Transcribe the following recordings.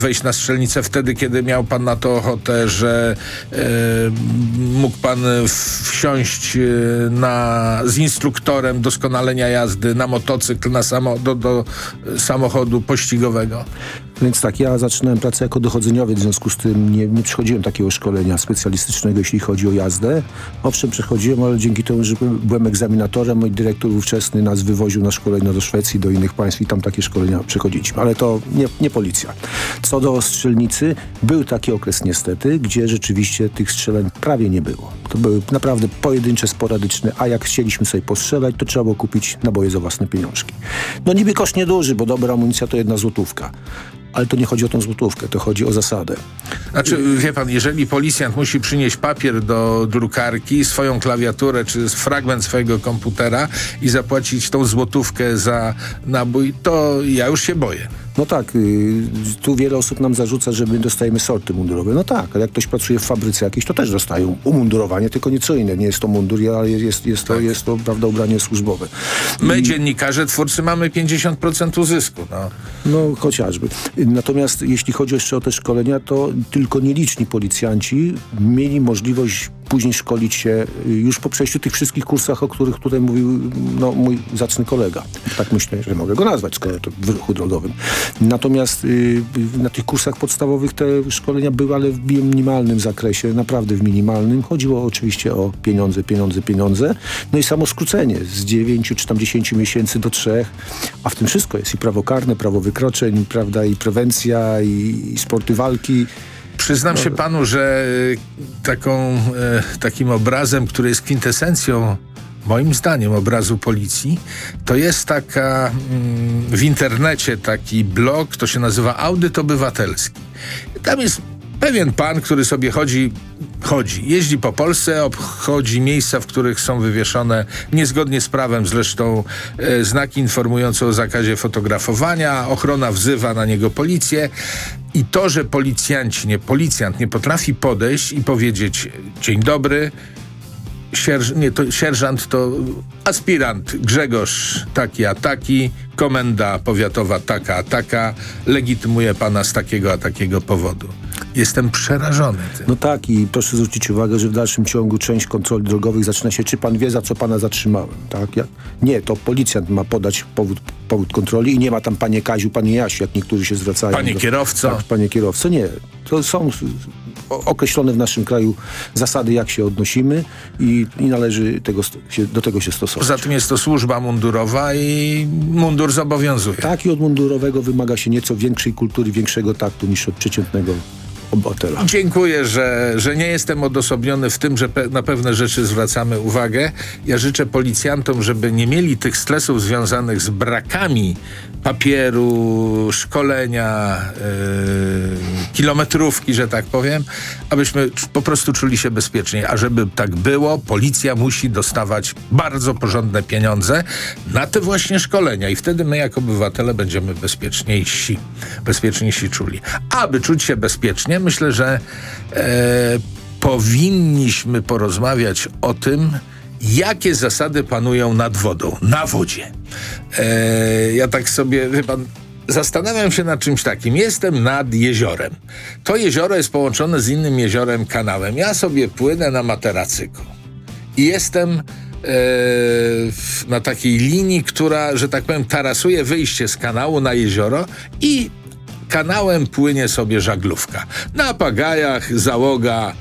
wejść na strzelnicę wtedy, kiedy miał pan na to ochotę, że mógł pan wsiąść z instruktorem doskonalenia jazdy na motocykl, do samochodu pościgowego? Więc tak, ja zaczynałem pracę jako dochodzeniowiec, w związku z tym nie przechodziłem takiego szkolenia specjalistycznego, jeśli chodzi o jazdę. Owszem, przechodziłem, ale dzięki temu, że byłem egzaminatorem, mój dyrektor ówczesny nas wywoził na szkolenia do Szwecji, do innych państw i tam takie szkolenia przechodziliśmy. Ale to nie policja. Co do strzelnicy, był taki okres niestety, gdzie rzeczywiście tych strzeleń prawie nie było. To były naprawdę pojedyncze, sporadyczne, a jak chcieliśmy sobie postrzelać, to trzeba było kupić naboje za własne pieniążki. No niby koszt nieduży, bo dobra amunicja to 1 złotówka. Ale to nie chodzi o tą złotówkę, to chodzi o zasadę. Znaczy, wie pan, jeżeli policjant musi przynieść papier do drukarki, swoją klawiaturę czy fragment swojego komputera i zapłacić tą złotówkę za nabój, to ja już się boję. No tak, tu wiele osób nam zarzuca, że my dostajemy sorty mundurowe. No tak, ale jak ktoś pracuje w fabryce jakiejś, to też dostają umundurowanie, tylko nieco inne. Nie jest to mundur, ale jest to prawda, ubranie służbowe. My, dziennikarze, twórcy, mamy 50% uzysku. No chociażby. Natomiast jeśli chodzi jeszcze o te szkolenia, to tylko nieliczni policjanci mieli możliwość później szkolić się już po przejściu tych wszystkich kursach, o których tutaj mówił mój zacny kolega. Tak myślę, że mogę go nazwać, skoro to w ruchu drogowym. Natomiast na tych kursach podstawowych te szkolenia były, ale w minimalnym zakresie, naprawdę w minimalnym. Chodziło oczywiście o pieniądze. No i samo skrócenie z 9 czy tam 10 miesięcy do 3, a w tym wszystko jest i prawo karne, prawo wykroczeń, prawda, i prewencja, i sporty walki. Przyznam się panu, że takim obrazem, który jest kwintesencją, moim zdaniem, obrazu policji, to jest w internecie taki blog, to się nazywa Audyt Obywatelski. Tam jest pewien pan, który sobie jeździ po Polsce, obchodzi miejsca, w których są wywieszone niezgodnie z prawem zresztą znaki informujące o zakazie fotografowania, ochrona wzywa na niego policję i to, że policjant nie potrafi podejść i powiedzieć: dzień dobry, sierżant to aspirant Grzegorz taki a taki, komenda powiatowa taka a taka, legitymuje pana z takiego a takiego powodu. Jestem przerażony tym. No tak, i proszę zwrócić uwagę, że w dalszym ciągu część kontroli drogowych zaczyna się: czy pan wie, za co pana zatrzymałem? Tak? Nie, to policjant ma podać powód kontroli i nie ma tam panie Kaziu, panie Jasiu, jak niektórzy się zwracają. Panie kierowco. Tak, panie kierowco. Nie. To są określone w naszym kraju zasady, jak się odnosimy i należy do tego się stosować. Poza tym jest to służba mundurowa i mundur zobowiązuje. Tak, i od mundurowego wymaga się nieco większej kultury, większego taktu niż od przeciętnego obywatela. Dziękuję, że nie jestem odosobniony w tym, że na pewne rzeczy zwracamy uwagę. Ja życzę policjantom, żeby nie mieli tych stresów związanych z brakami papieru, szkolenia, kilometrówki, że tak powiem, abyśmy po prostu czuli się bezpieczniej. A żeby tak było, policja musi dostawać bardzo porządne pieniądze na te właśnie szkolenia i wtedy my jako obywatele będziemy bezpieczniejsi czuli. Aby czuć się bezpiecznie, myślę, że powinniśmy porozmawiać o tym, jakie zasady panują nad wodą, na wodzie. Ja tak sobie, wie pan, zastanawiam się nad czymś takim. Jestem nad jeziorem. To jezioro jest połączone z innym jeziorem kanałem. Ja sobie płynę na materacyku i jestem na takiej linii, która, że tak powiem, tarasuje wyjście z kanału na jezioro i kanałem płynie sobie żaglówka. Na pagajach załoga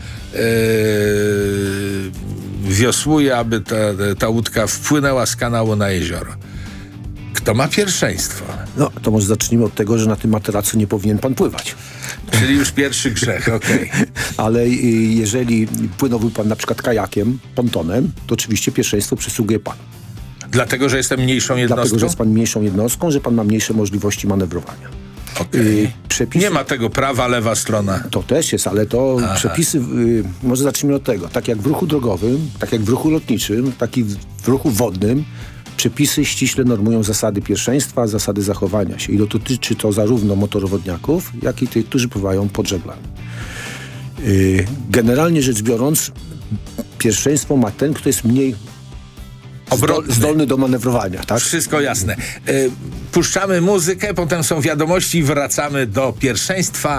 wiosłuje, aby ta łódka wpłynęła z kanału na jezioro. Kto ma pierwszeństwo? No, to może zacznijmy od tego, że na tym materacu nie powinien pan pływać. Czyli już pierwszy grzech, okej. Ale jeżeli płynąłby pan na przykład kajakiem, pontonem, to oczywiście pierwszeństwo przysługuje panu. Dlatego, że jestem mniejszą jednostką? Dlatego, że jest pan mniejszą jednostką, że pan ma mniejsze możliwości manewrowania. Okay. Nie ma tego prawa lewa strona. To też jest, ale to przepisy, może zacznijmy od tego. Tak jak w ruchu drogowym, tak jak w ruchu lotniczym, tak i w ruchu wodnym, przepisy ściśle normują zasady pierwszeństwa, zasady zachowania się. I dotyczy to zarówno motorowodniaków, jak i tych, którzy pływają pod żaglami. Generalnie rzecz biorąc, pierwszeństwo ma ten, kto jest mniej Obrotny. Zdolny do manewrowania, tak? Wszystko jasne. Puszczamy muzykę, potem są wiadomości, wracamy do pierwszeństwa.